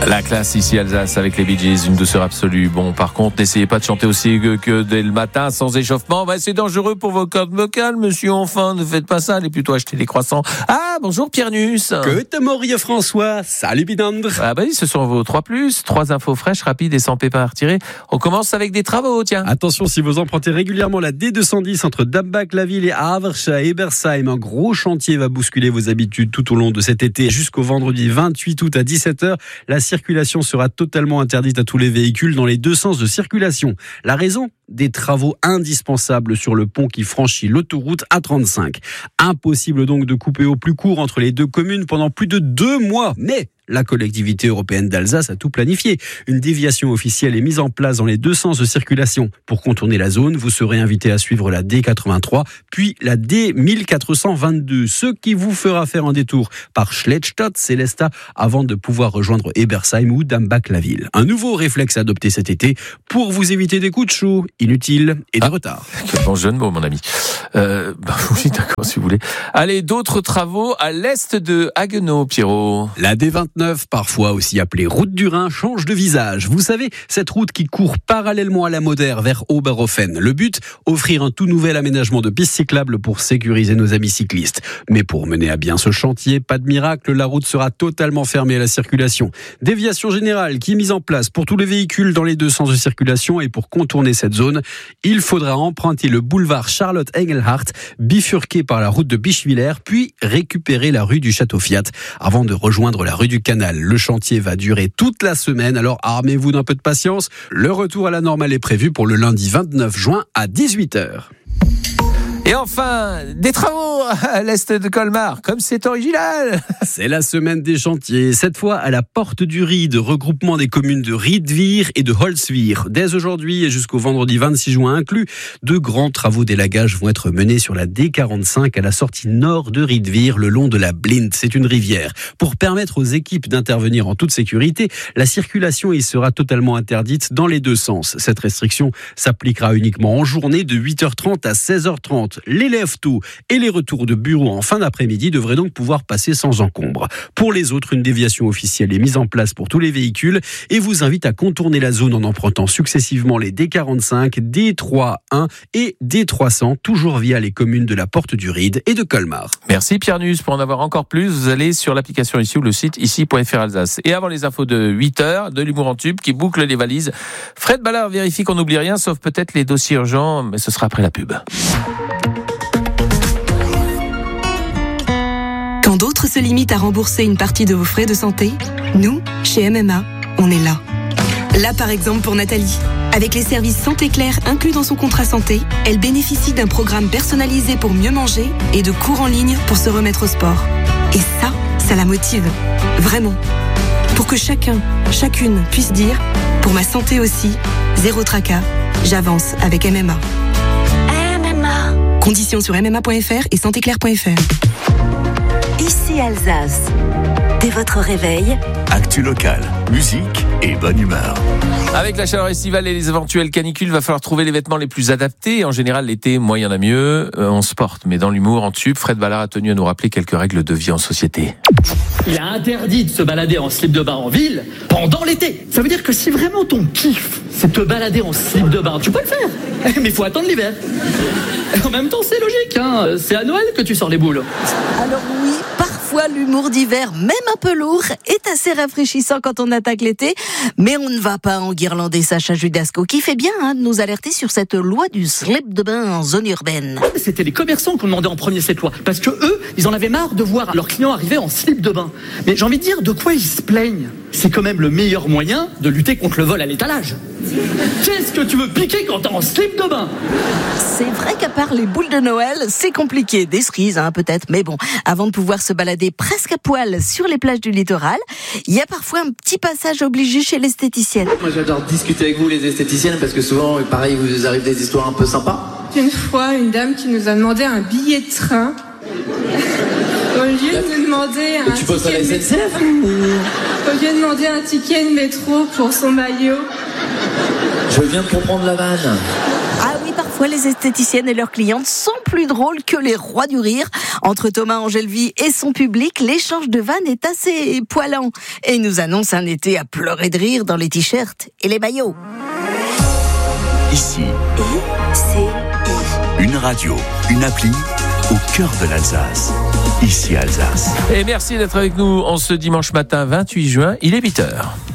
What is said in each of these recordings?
La classe ici Alsace avec les Bee Gees, une douceur absolue. Bon, par contre, n'essayez pas de chanter aussi que dès le matin sans échauffement. C'est dangereux pour vos cordes vocales, monsieur. Enfin, ne faites pas ça. Allez plutôt acheter des croissants. Ah, bonjour Pierre Nuss. Que te morie François. Salut Bidandre. Ah oui, ce sont vos 3+, 3 infos fraîches, rapides et sans pépins à retirer. On commence avec des travaux, tiens. Attention, si vous empruntez régulièrement la D210 entre Dambach-la-Ville et Aversch à Ebersheim, un gros chantier va bousculer vos habitudes tout au long de cet été. Jusqu'au vendredi 28 août à 17h, la circulation sera totalement interdite à tous les véhicules dans les deux sens de circulation. La raison ? Des travaux indispensables sur le pont qui franchit l'autoroute A35. Impossible donc de couper au plus court entre les deux communes pendant plus de 2 mois. Mais la collectivité européenne d'Alsace a tout planifié. Une déviation officielle est mise en place dans les deux sens de circulation. Pour contourner la zone, vous serez invité à suivre la D83, puis la D1422, ce qui vous fera faire un détour par Schlettstadt, Sélestat, avant de pouvoir rejoindre Ebersheim ou Dambach-la-Ville. Un nouveau réflexe adopté cet été pour vous éviter des coups de chaud inutiles et des retards. Quel bon jeu de mots, mon ami. Oui, d'accord, si vous voulez. Allez, d'autres travaux à l'est de Haguenau, Pierrot. La D29, parfois aussi appelée route du Rhin, change de visage. Vous savez, cette route qui court parallèlement à la Moder vers Oberhofen. Le but, offrir un tout nouvel aménagement de pistes cyclables pour sécuriser nos amis cyclistes. Mais pour mener à bien ce chantier, pas de miracle, la route sera totalement fermée à la circulation. Déviation générale qui est mise en place pour tous les véhicules dans les deux sens de circulation, et pour contourner cette zone, il faudra emprunter le boulevard Charlotte Engelhardt, bifurquer par la route de Bischwiller, puis récupérer la rue du Château-Fiat avant de rejoindre la rue du Canal. Le chantier va durer toute la semaine, alors armez-vous d'un peu de patience. Le retour à la normale est prévu pour le lundi 29 juin à 18h. Et enfin, des travaux à l'est de Colmar, comme c'est original. C'est la semaine des chantiers, cette fois à la porte du Ried, regroupement des communes de Riedwihr et de Holzwihr. Dès aujourd'hui et jusqu'au vendredi 26 juin inclus, 2 grands travaux d'élagage vont être menés sur la D45 à la sortie nord de Riedwihr, le long de la Blind, c'est une rivière. Pour permettre aux équipes d'intervenir en toute sécurité, la circulation y sera totalement interdite dans les deux sens. Cette restriction s'appliquera uniquement en journée de 8h30 à 16h30. Les lève-tôt et les retours de bureau en fin d'après-midi devraient donc pouvoir passer sans encombre. Pour les autres, une déviation officielle est mise en place pour tous les véhicules et vous invite à contourner la zone en empruntant successivement les D45, D31 et D300, toujours via les communes de la Porte du Ried et de Colmar. Merci Pierre Nuss. Pour en avoir encore plus, vous allez sur l'application ici ou le site ici.fr Alsace. Et avant les infos de 8h, de l'humour en tube qui boucle les valises, Fred Ballard vérifie qu'on n'oublie rien, sauf peut-être les dossiers urgents, mais ce sera après la pub. Quand d'autres se limitent à rembourser une partie de vos frais de santé, nous, chez MMA, on est là. Là, par exemple, pour Nathalie. Avec les services Santé Claire inclus dans son contrat santé, elle bénéficie d'un programme personnalisé pour mieux manger et de cours en ligne pour se remettre au sport. Et ça la motive. Vraiment. Pour que chacun, chacune puisse dire, pour ma santé aussi, zéro tracas, j'avance avec MMA. MMA. Conditions sur mma.fr et santéclaire.fr. Ici Alsace. Dès votre réveil, actu local, musique et bonne humeur. Avec la chaleur estivale et les éventuelles canicules, va falloir trouver les vêtements les plus adaptés. En général, l'été, moi, il y en a mieux. On se porte, mais dans l'humour, en tube, Fred Ballard a tenu à nous rappeler quelques règles de vie en société. Il est interdit de se balader en slip de bain en ville pendant l'été. Ça veut dire que si vraiment ton kiff, c'est te balader en slip de bain, tu peux le faire. Mais il faut attendre l'hiver. En même temps, c'est logique, hein. C'est à Noël que tu sors les boules. Alors oui, parfois l'humour d'hiver, même un peu lourd, est assez rafraîchissant quand on attaque l'été. Mais on ne va pas enguirlander Sacha Judasco, qui fait bien de nous alerter sur cette loi du slip de bain en zone urbaine. C'était les commerçants qui ont demandé en premier cette loi. Parce que eux, ils en avaient marre de voir leurs clients arriver en slip de bain. Mais j'ai envie de dire, de quoi ils se plaignent ? C'est quand même le meilleur moyen de lutter contre le vol à l'étalage. Qu'est-ce que tu veux piquer quand t'es en slip de bain ? C'est vrai qu'à part les boules de Noël, c'est compliqué. Des cerises, peut-être. Mais bon, avant de pouvoir se balader presque à poil sur les plages du littoral, il y a parfois un petit passage obligé chez l'esthéticienne. Moi, j'adore discuter avec vous, les esthéticiennes, parce que souvent, pareil, vous arrive des histoires un peu sympas. Une fois, une dame qui nous a demandé un billet de train. Au lieu de nous demander un tu poses à la SNCF Au lieu de demander un ticket de métro pour son maillot. Je viens de comprendre la vanne. Ah oui, parfois parfois les esthéticiennes et leurs clientes sont plus drôles que les rois du rire. Entre Thomas Angelvy et son public, l'échange de vannes est assez poilant et nous annonce un été à pleurer de rire dans les t-shirts et les maillots. Ici, une radio, une appli au cœur de l'Alsace. Ici Alsace. Et merci d'être avec nous en ce dimanche matin 28 juin, il est 8h.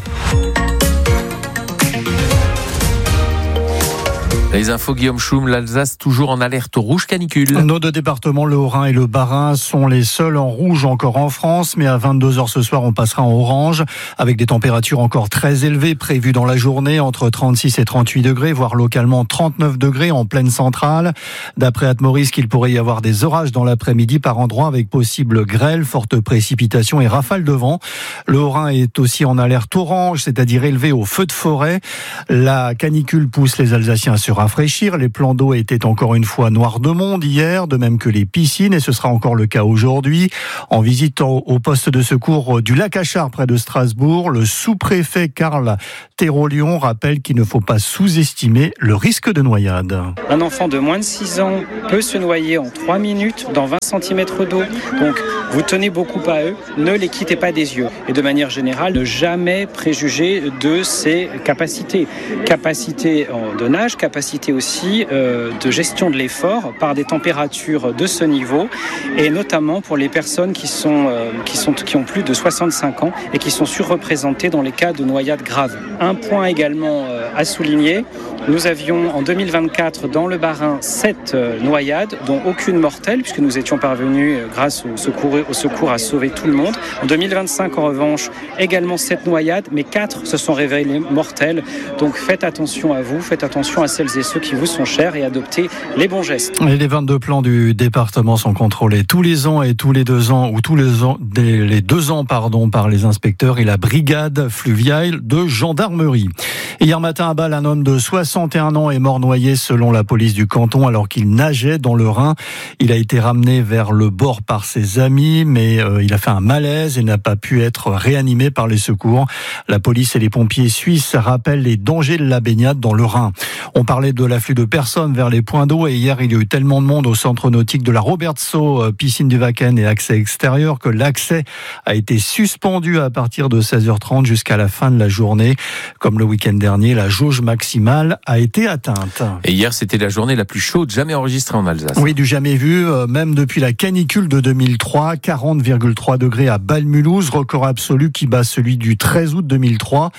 Les infos, Guillaume Schum, l'Alsace toujours en alerte rouge canicule. Nos deux départements, le Haut-Rhin et le Bas-Rhin, sont les seuls en rouge encore en France, mais à 22h ce soir, on passera en orange, avec des températures encore très élevées prévues dans la journée, entre 36 et 38 degrés, voire localement 39 degrés en pleine centrale. D'après Atmorisk, il pourrait y avoir des orages dans l'après-midi par endroits, avec possible grêle, fortes précipitations et rafales de vent. Le Haut-Rhin est aussi en alerte orange, c'est-à-dire élevé au feu de forêt. La canicule pousse les Alsaciens à se rafraîchir. Les plans d'eau étaient encore une fois noirs de monde hier, de même que les piscines, et ce sera encore le cas aujourd'hui. En visite au poste de secours du lac Achard près de Strasbourg, le sous-préfet Karl Terolion rappelle qu'il ne faut pas sous-estimer le risque de noyade. Un enfant de moins de 6 ans peut se noyer en 3 minutes dans 20 cm d'eau. Donc vous tenez beaucoup à eux, ne les quittez pas des yeux. Et de manière générale, ne jamais préjuger de ses capacités. Capacité de nage, capacité aussi de gestion de l'effort par des températures de ce niveau, et notamment pour les personnes qui ont plus de 65 ans et qui sont surreprésentées dans les cas de noyade grave. Un point également à souligner, nous avions en 2024 dans le Bas-Rhin 7 noyades, dont aucune mortelle, puisque nous étions parvenus grâce au secours à sauver tout le monde. En 2025 en revanche, également 7 noyades, mais 4 se sont révélées mortelles. Donc faites attention à vous, faites attention à celles et ceux qui vous sont chers et adoptez les bons gestes. Et les 22 plans du département sont contrôlés tous les ans et tous les 2 ans, ou tous les 2 ans par les inspecteurs et la brigade fluviale de gendarmerie. Hier matin à Bâle, un homme de 61 ans est mort noyé selon la police du canton alors qu'il nageait dans le Rhin. Il a été ramené vers le bord par ses amis, mais il a fait un malaise et n'a pas pu être réanimé par les secours. La police et les pompiers suisses rappellent les dangers de la baignade dans le Rhin. On parlait de l'afflux de personnes vers les points d'eau et hier il y a eu tellement de monde au centre nautique de la Robertsau, piscine du Wacken et accès extérieur, que l'accès a été suspendu à partir de 16h30 jusqu'à la fin de la journée. Comme le week-end dernier, la jauge maximale a été atteinte. Et hier, c'était la journée la plus chaude jamais enregistrée en Alsace. Oui, du jamais vu, même depuis la canicule de 2003, 40,3 degrés à Bâle-Mulhouse, record absolu qui bat celui du 13 août 2003,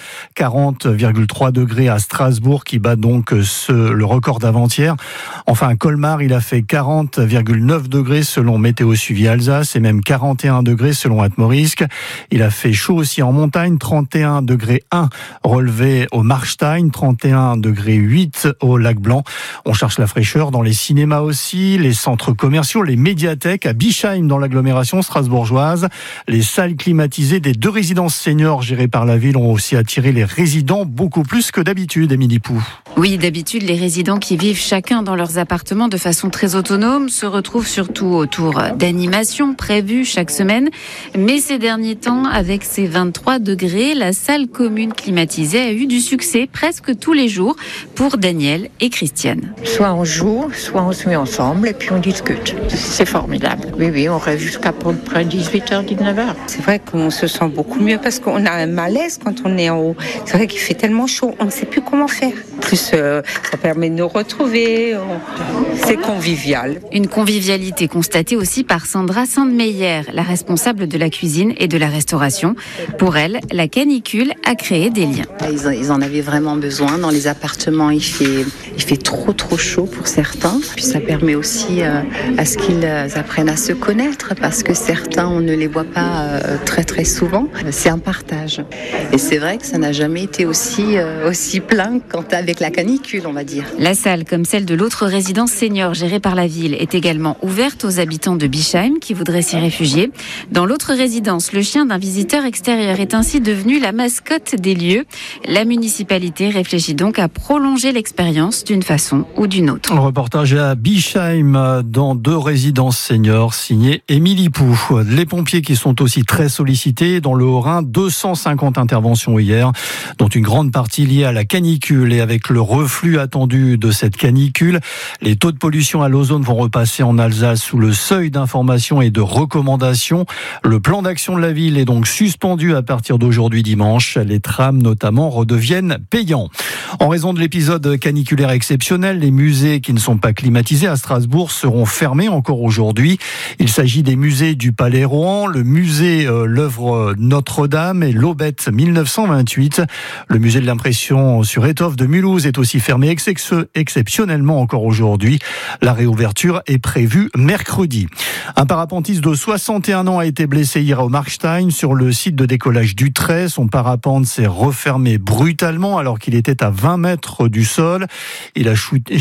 40,3 degrés à Strasbourg qui bat donc le record d'avant-hier. Enfin, à Colmar, il a fait 40,9 degrés selon Météo Suivi Alsace et même 41 degrés selon Atmorisk. Il a fait chaud aussi en montagne, 31 degrés 1 relevé au Marstein, 31 degrés 8 au Lac Blanc. On cherche la fraîcheur dans les cinémas aussi, les centres commerciaux, les médiathèques, à Bischheim dans l'agglomération strasbourgeoise. Les salles climatisées des 2 résidences seniors gérées par la ville ont aussi attiré les résidents beaucoup plus que d'habitude, Émilie Pou. Oui, d'habitude, les résidents qui vivent chacun dans leurs appartements de façon très autonome se retrouvent surtout autour d'animations prévues chaque semaine. Mais ces derniers temps, avec ses 23 degrés, la salle commune climatisée a eu du succès presque tous les jours pour Daniel et Christiane. Soit on joue, soit on se met ensemble et puis on discute. C'est formidable. Oui, on rêve jusqu'à peu près 18h, 19h. C'est vrai qu'on se sent beaucoup mieux parce qu'on a un malaise quand on est en haut. C'est vrai qu'il fait tellement chaud, on ne sait plus comment faire. Plus, ça permet de nous retrouver. C'est convivial. Une convivialité constatée aussi par Sandra Sandmeyer, la responsable de la cuisine et de la restauration. Pour elle, la canicule a créé des liens. Ils en avaient vraiment besoin. Dans les appartements, il fait trop chaud pour certains. Puis ça permet aussi à ce qu'ils apprennent à se connaître parce que certains, on ne les voit pas très souvent. C'est un partage. Et c'est vrai que ça n'a jamais été aussi plein qu'avec la canicule, on va dire. La salle, comme celle de l'autre résidence senior gérée par la ville, est également ouverte aux habitants de Bischheim qui voudraient s'y réfugier. Dans l'autre résidence, le chien d'un visiteur extérieur est ainsi devenu la mascotte des lieux. La municipalité réfléchit donc à prolonger l'expérience d'une façon ou d'une autre. Le reportage à Bischheim dans 2 résidences seniors signé Émilie Pou. Les pompiers qui sont aussi très sollicités dans le Haut-Rhin, 250 interventions hier, dont une grande partie liée à la canicule. Et avec le reflux attendu de cette canicule, les taux de pollution à l'ozone vont repasser en Alsace sous le seuil d'information et de recommandation. Le plan d'action de la ville est donc suspendu à partir d'aujourd'hui dimanche. Les trams notamment redeviennent payants. En raison de l'épisode caniculaire exceptionnel, les musées qui ne sont pas climatisés à Strasbourg seront fermés encore aujourd'hui. Il s'agit des musées du Palais Rohan, le musée l'œuvre Notre-Dame et l'Aubette 1928. Le musée de l'impression sur étoffe de Mulhouse est aussi fermé exceptionnellement encore aujourd'hui. La réouverture est prévue mercredi. Un parapentiste de 61 ans a été blessé hier au Markstein sur le site de décollage d'Utrecht. Son parapente s'est refermé brutalement alors qu'il était à 20 mètres du sol. Il a chuté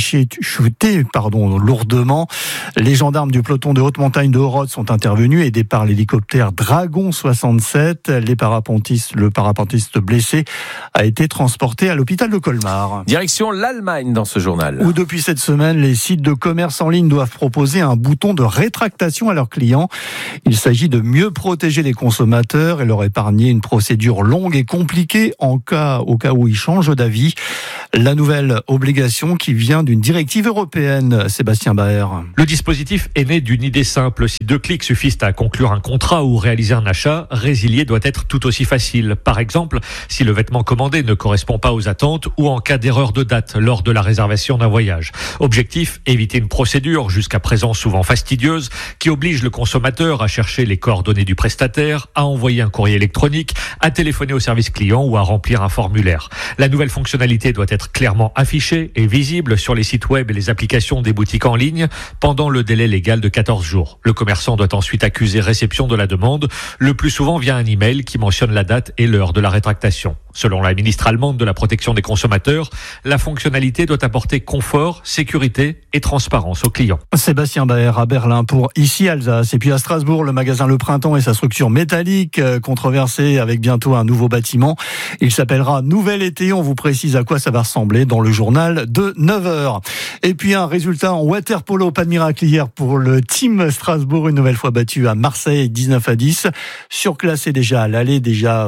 lourdement. Les gendarmes du peloton de haute montagne de Horod sont intervenus, aidés par l'hélicoptère Dragon 67. Le parapentiste blessé a été transporté à l'hôpital de Colmar. Direction l'Allemagne dans ce journal. Où depuis cette semaine, les sites de commerce en ligne doivent proposer un bouton de rétractation à leurs clients. Il s'agit de mieux protéger les consommateurs et leur épargner une procédure longue et compliquée au cas où ils changent d'avis. La nouvelle obligation qui vient d'une directive européenne, Sébastien Baer. Le dispositif est né d'une idée simple. Si 2 clics suffisent à conclure un contrat ou réaliser un achat, résilier doit être tout aussi facile. Par exemple, si le vêtement commandé ne correspond pas aux attentes ou en cas d'erreur de date lors de la réservation d'un voyage. Objectif, éviter une procédure jusqu'à présent souvent fastidieuse qui oblige le consommateur à chercher les coordonnées du prestataire, à envoyer un courrier électronique, à téléphoner au service client ou à remplir un formulaire. La nouvelle fonctionnalité doit être clairement affichée et visible sur les sites web et les applications des boutiques en ligne pendant le délai légal de 14 jours. Le commerçant doit ensuite accuser réception de la demande, le plus souvent via un email qui mentionne la date et l'heure de la rétractation. Selon la ministre allemande de la protection des consommateurs, la fonctionnalité doit apporter confort, sécurité et transparence aux clients. Sébastien Baer à Berlin pour Ici Alsace. Et puis à Strasbourg, le magasin Le Printemps et sa structure métallique controversée avec bientôt un nouveau bâtiment. Il s'appellera Nouvel Été. On vous précise à quoi ça va ressembler dans le journal de 9h. Et puis un résultat en water-polo. Pas de miracle hier pour le team Strasbourg, une nouvelle fois battu à Marseille 19-10. Surclassé déjà à l'aller,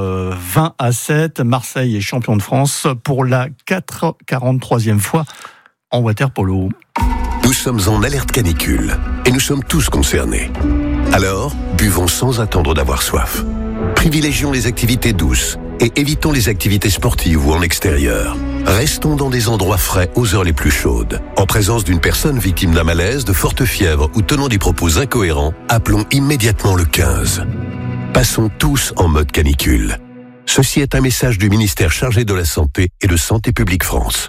20-7. Marseille est champion de France pour la 43e fois en water-polo. Nous sommes en alerte canicule et nous sommes tous concernés. Alors, buvons sans attendre d'avoir soif. Privilégions les activités douces et évitons les activités sportives ou en extérieur. Restons dans des endroits frais aux heures les plus chaudes. En présence d'une personne victime d'un malaise, de forte fièvre ou tenant des propos incohérents, appelons immédiatement le 15. Passons tous en mode canicule. Ceci est un message du ministère chargé de la Santé et de Santé publique France.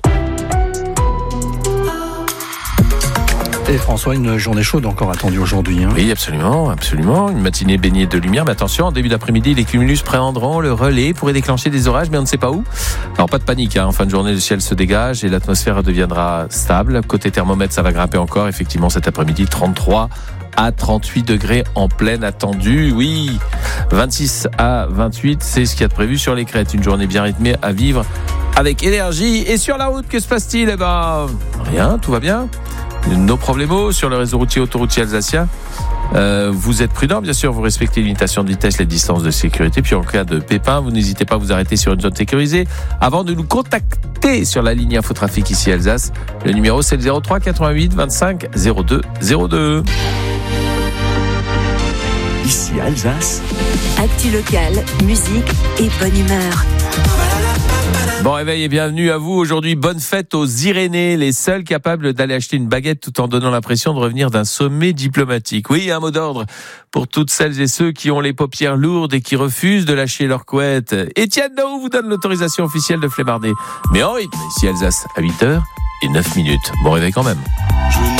Et François, une journée chaude encore attendue aujourd'hui. Oui, absolument. Une matinée baignée de lumière. Mais attention, en début d'après-midi, les cumulus prendront le relais, pourraient déclencher des orages, mais on ne sait pas où. Alors pas de panique, en fin de journée, le ciel se dégage et l'atmosphère deviendra stable. Côté thermomètre, ça va grimper encore. Effectivement, cet après-midi, 33 à 38 degrés en pleine attendue. Oui, 26 à 28, c'est ce qu'il y a de prévu sur les crêtes. Une journée bien rythmée à vivre avec énergie. Et sur la route, que se passe-t-il ? Rien, tout va bien. Nos problèmes sur le réseau routier autoroutier alsacien. Vous êtes prudents, bien sûr, vous respectez les limitations de vitesse, les distances de sécurité. Puis en cas de pépin, vous n'hésitez pas à vous arrêter sur une zone sécurisée avant de nous contacter sur la ligne Infotrafic ici Alsace. Le numéro, c'est le 03 88 25 02 02. Ici Alsace. Actu locale, musique et bonne humeur. Bon réveil et bienvenue à vous. Aujourd'hui, bonne fête aux Irénées, les seuls capables d'aller acheter une baguette tout en donnant l'impression de revenir d'un sommet diplomatique. Oui, un mot d'ordre pour toutes celles et ceux qui ont les paupières lourdes et qui refusent de lâcher leur couette. Étienne Daou vous donne l'autorisation officielle de flémarder. Mais en rythme, ici Alsace, à 8h et 9 minutes. Bon réveil quand même.